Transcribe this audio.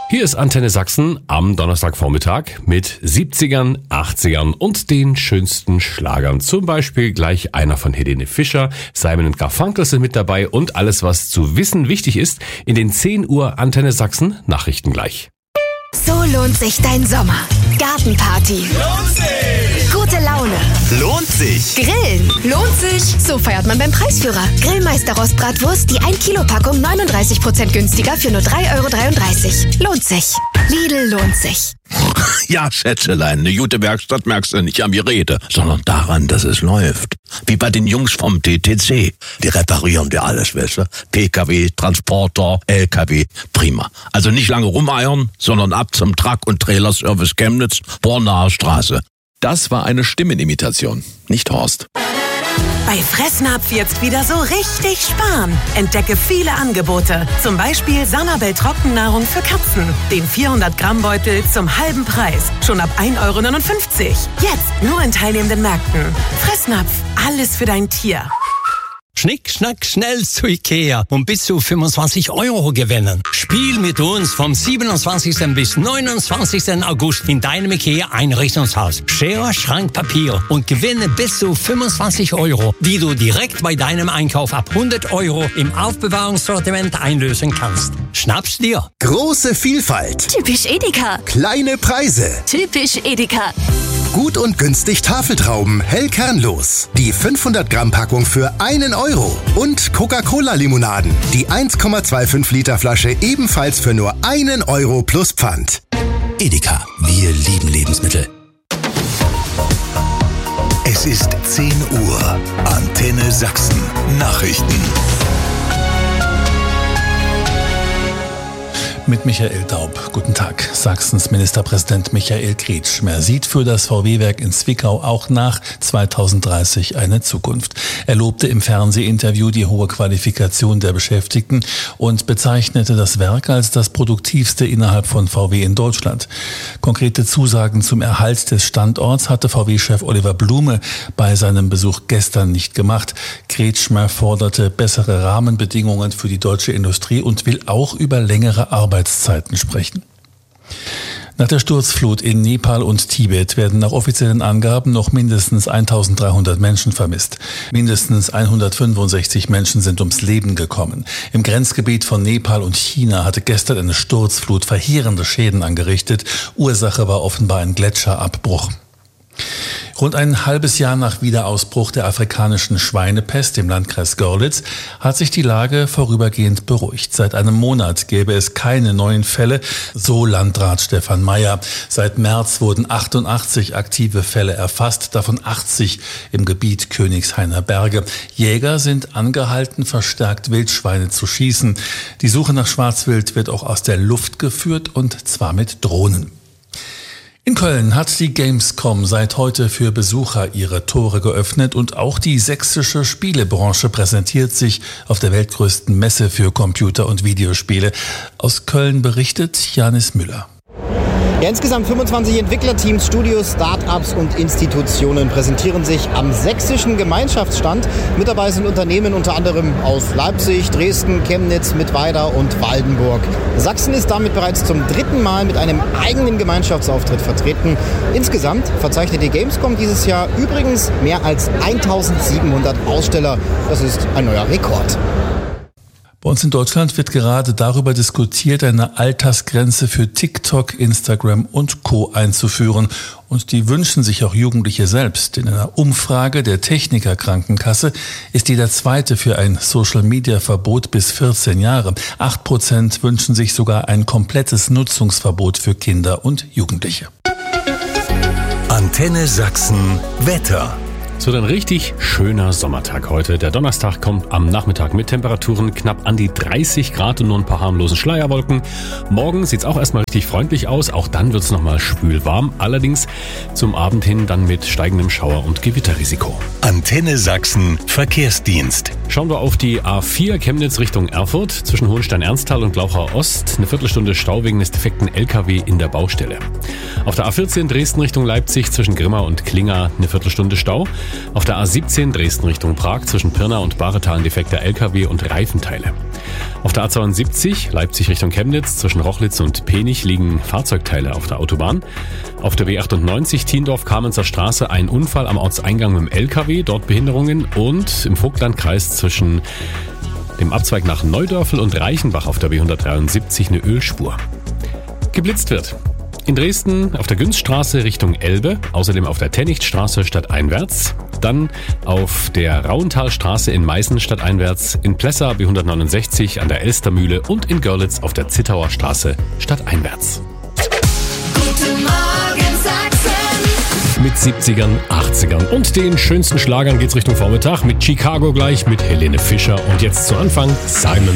Hier ist Antenne Sachsen am Donnerstagvormittag mit 70ern, 80ern und den schönsten Schlagern. Zum Beispiel gleich einer von Helene Fischer, Simon & Garfunkel sind mit dabei und alles, was zu wissen wichtig ist, in den 10 Uhr Antenne Sachsen Nachrichten gleich. So lohnt sich dein Sommer. Gartenparty. Lohnt sich! Gute Laune. Lohnt sich! Grillen. Lohnt sich. So feiert man beim Preisführer. Grillmeister Rostbratwurst, die 1 Kilo Packung 39% günstiger für nur 3,33 €. Lohnt sich. Lidl lohnt sich. Ja, Schätzelein, eine gute Werkstatt merkst du nicht an mir Rede, sondern daran, dass es läuft. Wie bei den Jungs vom TTC. Die reparieren dir alles, weißt du? PKW, Transporter, LKW, prima. Also nicht lange rumeiern, sondern ab zum Truck- und Trailerservice Chemnitz, Bornaer Straße. Das war eine Stimmenimitation, nicht Horst. Bei Fressnapf jetzt wieder so richtig sparen. Entdecke viele Angebote. Zum Beispiel Sanabel Trockennahrung für Katzen. Den 400-Gramm-Beutel zum halben Preis. Schon ab 1,59 €. Jetzt nur in teilnehmenden Märkten. Fressnapf, alles für dein Tier. Schnick, schnack, schnell zu Ikea und bis zu 25 € gewinnen. Spiel mit uns vom 27. bis 29. August in deinem Ikea-Einrichtungshaus. Schere, Schrank, Papier und gewinne bis zu 25 €, die du direkt bei deinem Einkauf ab 100 € im Aufbewahrungssortiment einlösen kannst. Schnapp's dir. Große Vielfalt. Typisch Edeka. Kleine Preise. Typisch Edeka. Gut und günstig Tafeltrauben, hell kernlos. Die 500-Gramm-Packung für 1 €. Und Coca-Cola-Limonaden. Die 1,25 Liter Flasche ebenfalls für nur 1 € plus Pfand. Edeka, wir lieben Lebensmittel. Es ist 10 Uhr. Antenne Sachsen. Nachrichten. Mit Michael Daub. Guten Tag. Sachsens Ministerpräsident Michael Kretschmer sieht für das VW-Werk in Zwickau auch nach 2030 eine Zukunft. Er lobte im Fernsehinterview die hohe Qualifikation der Beschäftigten und bezeichnete das Werk als das produktivste innerhalb von VW in Deutschland. Konkrete Zusagen zum Erhalt des Standorts hatte VW-Chef Oliver Blume bei seinem Besuch gestern nicht gemacht. Kretschmer forderte bessere Rahmenbedingungen für die deutsche Industrie und will auch über längere Arbeitszeiten sprechen. Nach der Sturzflut in Nepal und Tibet werden nach offiziellen Angaben noch mindestens 1300 Menschen vermisst. Mindestens 165 Menschen sind ums Leben gekommen. Im Grenzgebiet von Nepal und China hatte gestern eine Sturzflut verheerende Schäden angerichtet. Ursache war offenbar ein Gletscherabbruch. Rund ein halbes Jahr nach Wiederausbruch der afrikanischen Schweinepest im Landkreis Görlitz hat sich die Lage vorübergehend beruhigt. Seit einem Monat gäbe es keine neuen Fälle, so Landrat Stefan Meyer. Seit März wurden 88 aktive Fälle erfasst, davon 80 im Gebiet Königshainer Berge. Jäger sind angehalten, verstärkt Wildschweine zu schießen. Die Suche nach Schwarzwild wird auch aus der Luft geführt und zwar mit Drohnen. In Köln hat die Gamescom seit heute für Besucher ihre Tore geöffnet und auch die sächsische Spielebranche präsentiert sich auf der weltgrößten Messe für Computer- und Videospiele. Aus Köln berichtet Janis Müller. Ja, insgesamt 25 Entwicklerteams, Studios, Start-ups und Institutionen präsentieren sich am sächsischen Gemeinschaftsstand. Mit dabei sind Unternehmen unter anderem aus Leipzig, Dresden, Chemnitz, Mittweida und Waldenburg. Sachsen ist damit bereits zum 3. Mal mit einem eigenen Gemeinschaftsauftritt vertreten. Insgesamt verzeichnet die Gamescom dieses Jahr übrigens mehr als 1700 Aussteller. Das ist ein neuer Rekord. Bei uns in Deutschland wird gerade darüber diskutiert, eine Altersgrenze für TikTok, Instagram und Co. einzuführen. Und die wünschen sich auch Jugendliche selbst. In einer Umfrage der Techniker Krankenkasse ist jeder Zweite für ein Social-Media-Verbot bis 14 Jahre. 8% wünschen sich sogar ein komplettes Nutzungsverbot für Kinder und Jugendliche. Antenne Sachsen Wetter. Es wird ein richtig schöner Sommertag heute. Der Donnerstag kommt am Nachmittag mit Temperaturen knapp an die 30 Grad und nur ein paar harmlose Schleierwolken. Morgen sieht es auch erstmal richtig freundlich aus. Auch dann wird es nochmal schwülwarm. Allerdings zum Abend hin dann mit steigendem Schauer- und Gewitterrisiko. Antenne Sachsen Verkehrsdienst. Schauen wir auf die A4 Chemnitz Richtung Erfurt. Zwischen Hohenstein-Ernsthal und Glauchau Ost. Eine Viertelstunde Stau wegen des defekten LKW in der Baustelle. Auf der A14 Dresden Richtung Leipzig zwischen Grimma und Klinga eine Viertelstunde Stau. Auf der A17 Dresden Richtung Prag zwischen Pirna und Bahretal ein defekter LKW und Reifenteile. Auf der A72 Leipzig Richtung Chemnitz zwischen Rochlitz und Penich liegen Fahrzeugteile auf der Autobahn. Auf der B98 Tiendorf-Kamenzer Straße ein Unfall am Ortseingang mit dem LKW, dort Behinderungen. Und im Vogtlandkreis zwischen dem Abzweig nach Neudörfel und Reichenbach auf der B173 eine Ölspur. Geblitzt wird in Dresden auf der Günzstraße Richtung Elbe, außerdem auf der Tennichtstraße stadteinwärts, dann auf der Rauentalstraße in Meißen stadteinwärts, in Plessa B169 an der Elstermühle und in Görlitz auf der Zittauer Straße stadteinwärts. Guten Morgen Sachsen. Mit 70ern, 80ern und den schönsten Schlagern geht's Richtung Vormittag mit Chicago gleich, mit Helene Fischer und jetzt zu Anfang Simon